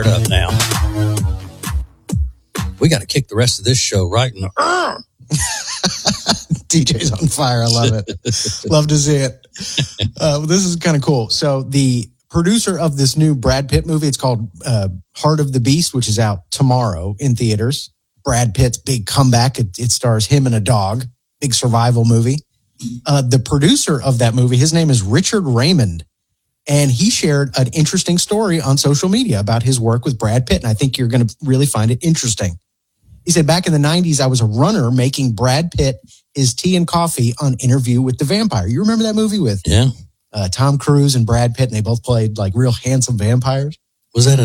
Up now. We got to kick the rest of this show right in the... DJ's on fire. I love it. Love to see it. This is kind of cool. So the producer of this new Brad Pitt movie, it's called Heart of the Beast, which is out tomorrow in theaters. Brad Pitt's big comeback. It stars him and a dog. Big survival movie. The producer of that movie, his name is Richard Raymond. And he shared an interesting story on social media about his work with Brad Pitt. And I think you're going to really find it interesting. He said, back in the 90s, I was a runner making Brad Pitt his tea and coffee on Interview with the Vampire. You remember that movie with Tom Cruise and Brad Pitt, and they both played like real handsome vampires? Was that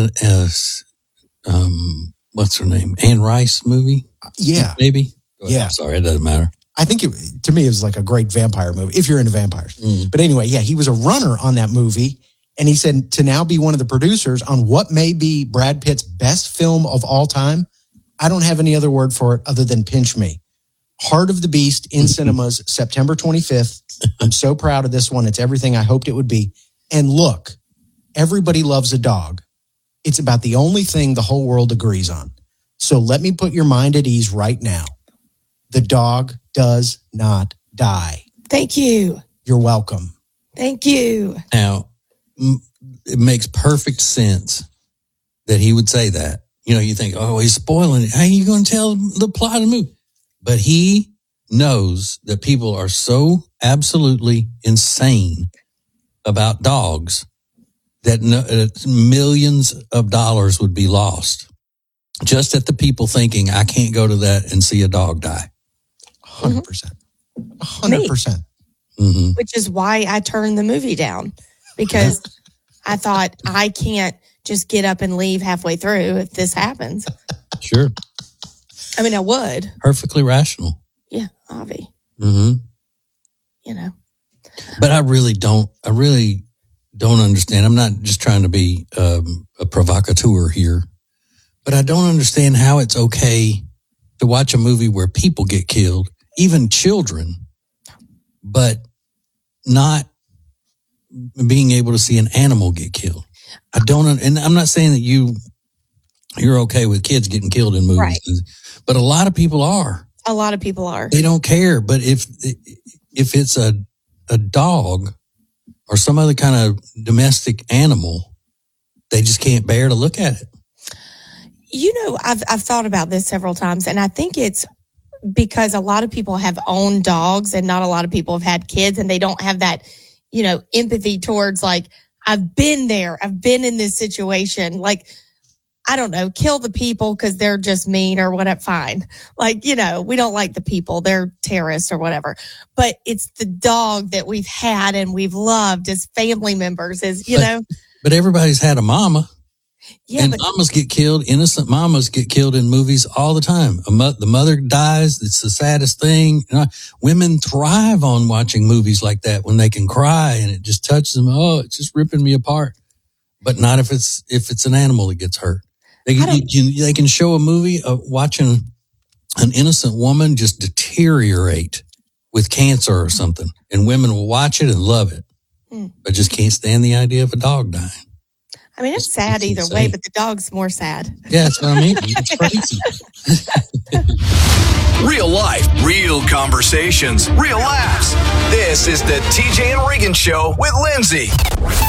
what's her name? Anne Rice movie? Yeah. Maybe? Yeah. Sorry, it doesn't matter. I think to me, it was like a great vampire movie, if you're into vampires. But anyway, yeah, he was a runner on that movie. And he said to now be one of the producers on what may be Brad Pitt's best film of all time. I don't have any other word for it other than pinch me. Heart of the Beast in cinemas, September 25th. I'm so proud of this one. It's everything I hoped it would be. And look, everybody loves a dog. It's about the only thing the whole world agrees on. So let me put your mind at ease right now. The dog does not die. Thank you. You're welcome. Thank you. Now, it makes perfect sense that he would say that. You know, you think, oh, he's spoiling it. How are you going to tell the plot of the movie? But he knows that people are so absolutely insane about dogs that millions of dollars would be lost just at the people thinking, I can't go to that and see a dog die. 100%. 100%. Mm-hmm. Which is why I turned the movie down, because I thought I can't just get up and leave halfway through if this happens. Sure. I mean, I would. Perfectly rational. Yeah, Avi. Mm-hmm. You know. But I really don't understand. I'm not just trying to be a provocateur here, but I don't understand how it's okay to watch a movie where people get killed, even children, but not being able to see an animal get killed. I don't, and I'm not saying that you're okay with kids getting killed in movies, right, but a lot of people are. A lot of people are. They don't care. But if it's a dog or some other kind of domestic animal, they just can't bear to look at it. You know, I've thought about this several times, and I think it's because a lot of people have owned dogs and not a lot of people have had kids, and they don't have that, you know, empathy towards, like, I've been there. I've been in this situation. Like, I don't know, kill the people because they're just mean or whatever. Fine. Like, you know, we don't like the people. They're terrorists or whatever. But it's the dog that we've had and we've loved as family members, know. But everybody's had a mama. Yeah, and mamas get killed. Innocent mamas get killed in movies all the time. The mother dies. It's the saddest thing. Women thrive on watching movies like that when they can cry and it just touches them. Oh, it's just ripping me apart. But not if it's an animal that gets hurt. They can show a movie of watching an innocent woman just deteriorate with cancer or something, and women will watch it and love it, but just can't stand the idea of a dog dying. I mean, it's sad either way, but the dog's more sad. Yeah, that's what I mean. It's crazy. Real life, real conversations, real laughs. This is the TJ and Regan Show with Lindsay.